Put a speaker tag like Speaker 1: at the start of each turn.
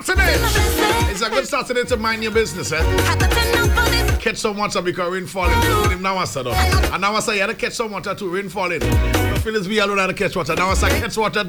Speaker 1: It's a good Saturday to mind your business, eh? Catch some water because rain falling. Now I said, and now I say, you had to catch some water too, rain falling. Phyllis, we alone had to catch water. Now I say, catch water.